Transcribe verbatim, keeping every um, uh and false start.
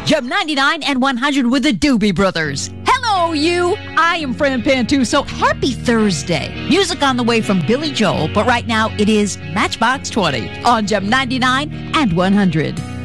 Gem ninety-nine and one hundred with the Doobie Brothers. Hello, you. I am Fran Pantuso. Happy Thursday. Music on the way from Billy Joel, but right now it is Matchbox twenty on Gem ninety-nine and one hundred.